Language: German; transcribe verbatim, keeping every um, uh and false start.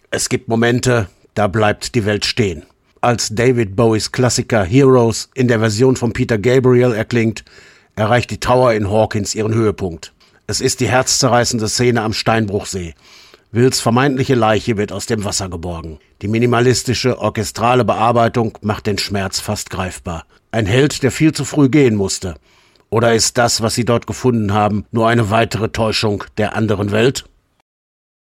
Es gibt Momente, da bleibt die Welt stehen. Als David Bowies Klassiker Heroes in der Version von Peter Gabriel erklingt, erreicht die Trauer in Hawkins ihren Höhepunkt. Es ist die herzzerreißende Szene am Steinbruchsee. Wills vermeintliche Leiche wird aus dem Wasser geborgen. Die minimalistische, orchestrale Bearbeitung macht den Schmerz fast greifbar. Ein Held, der viel zu früh gehen musste. Oder ist das, was sie dort gefunden haben, nur eine weitere Täuschung der anderen Welt?